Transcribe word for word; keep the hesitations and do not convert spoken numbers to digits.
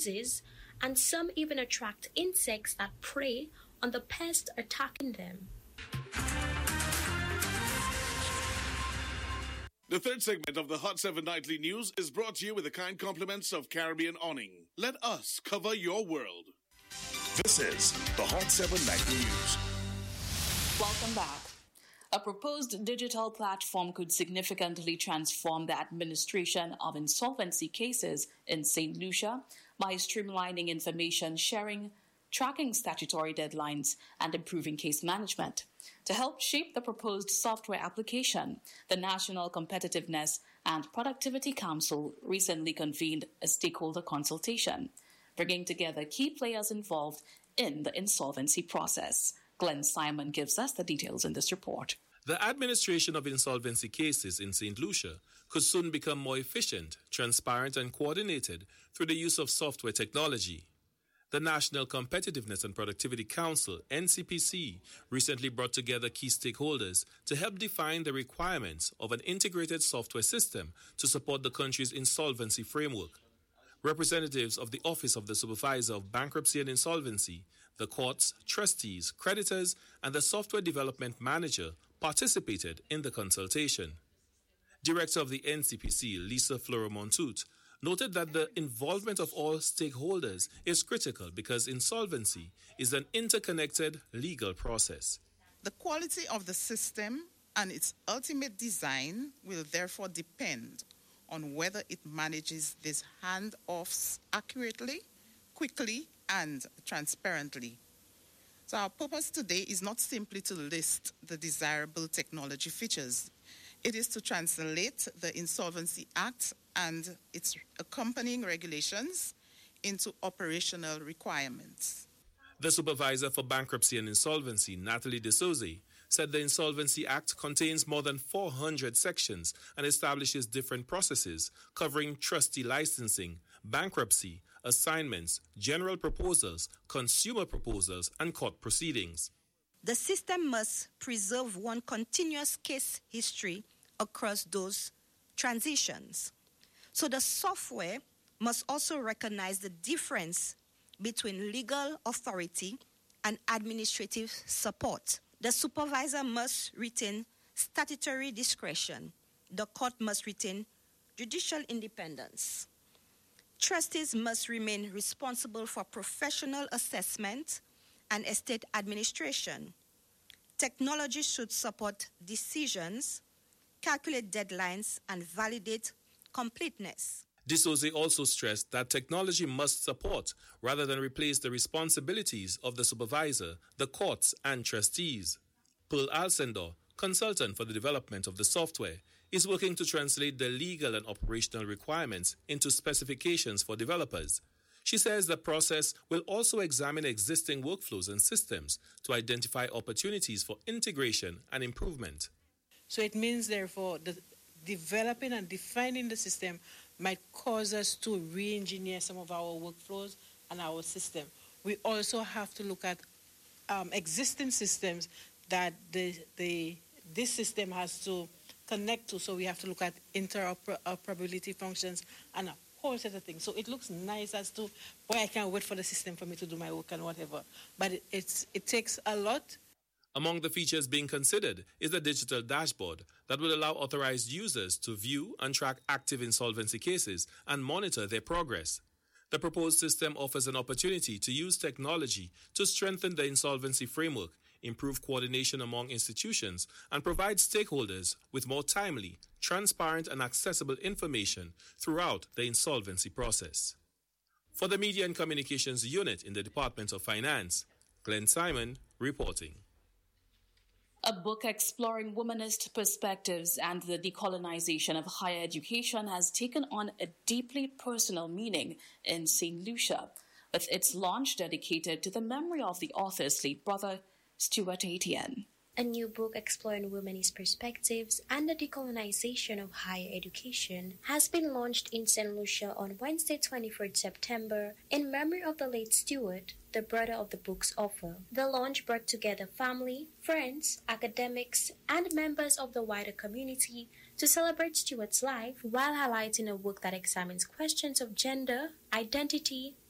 diseases, and some even attract insects that prey on the pest attacking them. The third segment of the Hot seven Nightly News is brought to you with the kind compliments of Caribbean Awning. Let us cover your world. This is the Hot seven Nightly News. Welcome back. A proposed digital platform could significantly transform the administration of insolvency cases in Saint Lucia by streamlining information sharing, tracking statutory deadlines, and improving case management. To help shape the proposed software application, the National Competitiveness and Productivity Council recently convened a stakeholder consultation, bringing together key players involved in the insolvency process. Glenn Simon gives us the details in this report. The administration of insolvency cases in Saint Lucia could soon become more efficient, transparent, and coordinated through the use of software technology. The National Competitiveness and Productivity Council, N C P C, recently brought together key stakeholders to help define the requirements of an integrated software system to support the country's insolvency framework. Representatives of the Office of the Supervisor of Bankruptcy and Insolvency, the courts, trustees, creditors, and the software development manager participated in the consultation. Director of the N C P C, Lisa Flora-Montout, noted that the involvement of all stakeholders is critical because insolvency is an interconnected legal process. The quality of the system and its ultimate design will therefore depend on whether it manages these handoffs accurately, quickly, and transparently. So our purpose today is not simply to list the desirable technology features. It is to translate the Insolvency Act and its accompanying regulations into operational requirements. The Supervisor for Bankruptcy and Insolvency, Natalie DeSouza, said the Insolvency Act contains more than four hundred sections and establishes different processes covering trustee licensing, bankruptcy, assignments, general proposals, consumer proposals, and court proceedings. The system must preserve one continuous case history across those transitions. So the software must also recognize the difference between legal authority and administrative support. The supervisor must retain statutory discretion. The court must retain judicial independence. Trustees must remain responsible for professional assessment and estate administration. Technology should support decisions, calculate deadlines, and validate completeness. DeSouza also stressed that technology must support rather than replace the responsibilities of the supervisor, the courts, and trustees. Pearl Alcindor, consultant for the development of the software, is working to translate the legal and operational requirements into specifications for developers. She says the process will also examine existing workflows and systems to identify opportunities for integration and improvement. So it means, therefore, that developing and defining the system might cause us to re-engineer some of our workflows and our system. We also have to look at um, existing systems that the, the, this system has to connect to. So we have to look at interoperability functions and a whole set of things. So it looks nice as to, boy, I can't wait for the system for me to do my work and whatever. But it, it's, it takes a lot. Among the features being considered is the digital dashboard that will allow authorized users to view and track active insolvency cases and monitor their progress. The proposed system offers an opportunity to use technology to strengthen the insolvency framework, improve coordination among institutions, and provide stakeholders with more timely, transparent, and accessible information throughout the insolvency process. For the Media and Communications Unit in the Department of Finance, Glenn Simon reporting. A book exploring womanist perspectives and the decolonization of higher education has taken on a deeply personal meaning in Saint Lucia, with its launch dedicated to the memory of the author's late brother, Stuart Etienne. A new book exploring womenist perspectives and the decolonization of higher education has been launched in Saint Lucia on Wednesday, twenty-third September, in memory of the late Stuart, the brother of the book's author. The launch brought together family, friends, academics, and members of the wider community to celebrate Stuart's life while highlighting a work that examines questions of gender, identity,